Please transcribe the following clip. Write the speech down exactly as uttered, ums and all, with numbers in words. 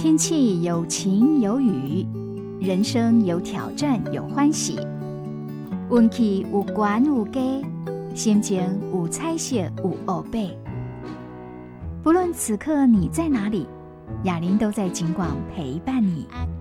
天气有晴有雨，人生有挑战有欢喜，运气有悬有低，心情有彩色有黑白。不论此刻你在哪里，雅琳都在景广陪伴你。